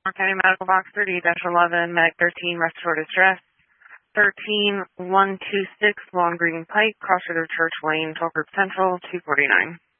Mark County Medical Box 30-11, Medic 13, respiratory distress. 13126 Long Green Pike, Cross River Church Lane, 12 Group Central, 249.